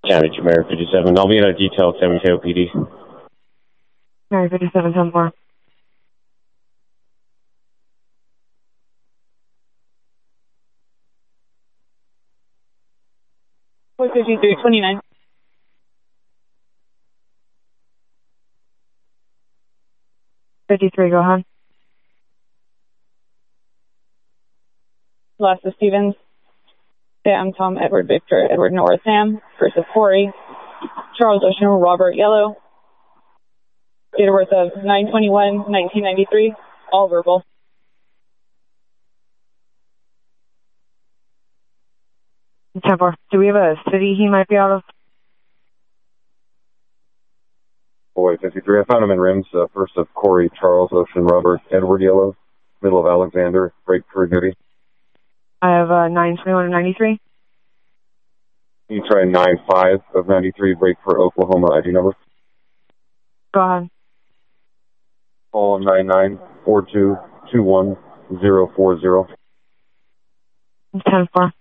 County to Mary 57. I'll be in a detail at San Mateo PD. Mary 57, 10-4. Boy 5329. Go ahead. Lassa Stevens. Sam, Tom, Edward, Victor, Edward, Nora, Sam. Versus Corey. Charles Ocean, Robert, Yellow. Date of birth of 9/21/1993. All verbal. Do we have a city he might be out of? Boy 53. I found him in rims. First of Corey, Charles, Ocean, Robert, Edward, Yellow. Middle of Alexander, break for Goody. I have 9/21/93. You try 9/5 of 93, break for Oklahoma ID number. Go ahead. Call 99422140. 10-4.